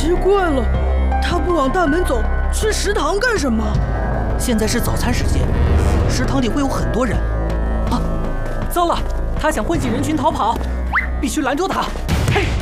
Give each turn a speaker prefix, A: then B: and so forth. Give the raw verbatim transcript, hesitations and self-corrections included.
A: 奇怪了，他不往大门走，去食堂干什么？
B: 现在是早餐时间，食堂里会有很多人。啊，糟了，他想混进人群逃跑，必须拦住他！嘿，